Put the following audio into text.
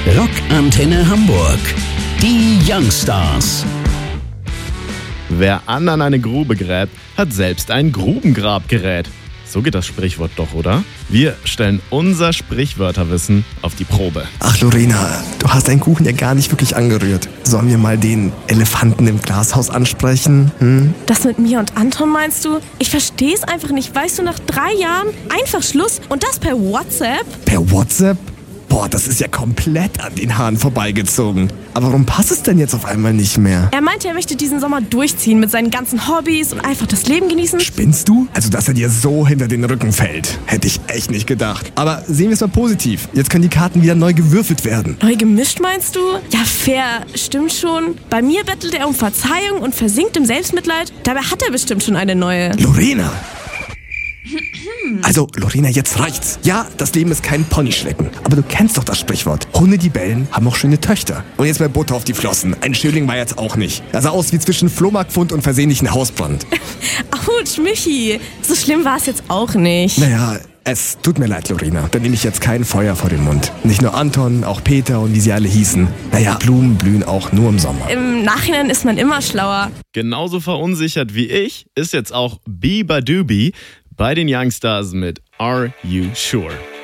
Rockantenne Hamburg. Die Youngstars. Wer anderen eine Grube gräbt, hat selbst ein Grubengrabgerät. So geht das Sprichwort doch, oder? Wir stellen unser Sprichwörterwissen auf die Probe. Ach Lorena, du hast deinen Kuchen ja gar nicht wirklich angerührt. Sollen wir mal den Elefanten im Glashaus ansprechen? Das mit mir und Anton meinst du? Ich verstehe es einfach nicht. Weißt du, nach 3 Jahren einfach Schluss und das per WhatsApp? Per WhatsApp? Boah, das ist ja komplett an den Haaren vorbeigezogen. Aber warum passt es denn jetzt auf einmal nicht mehr? Er meinte, er möchte diesen Sommer durchziehen mit seinen ganzen Hobbys und einfach das Leben genießen. Spinnst du? Also, dass er dir so hinter den Rücken fällt. Hätte ich echt nicht gedacht. Aber sehen wir es mal positiv. Jetzt können die Karten wieder neu gewürfelt werden. Neu gemischt meinst du? Ja, fair. Stimmt schon. Bei mir bettelt er um Verzeihung und versinkt im Selbstmitleid. Dabei hat er bestimmt schon eine neue. Lorena! Also, Lorena, jetzt reicht's. Ja, das Leben ist kein Ponyschrecken. Aber du kennst doch das Sprichwort. Hunde, die bellen, haben auch schöne Töchter. Und jetzt mal Butter auf die Flossen. Ein Schöling war jetzt auch nicht. Er sah aus wie zwischen Flohmarktfund und versehentlichen Hausbrand. Autsch, Michi. So schlimm war es jetzt auch nicht. Naja, es tut mir leid, Lorena. Dann nehme ich jetzt kein Feuer vor den Mund. Nicht nur Anton, auch Peter und wie sie alle hießen. Naja, Blumen blühen auch nur im Sommer. Im Nachhinein ist man immer schlauer. Genauso verunsichert wie ich ist jetzt auch Biba Doobie bei den Youngstars mit Are You Sure?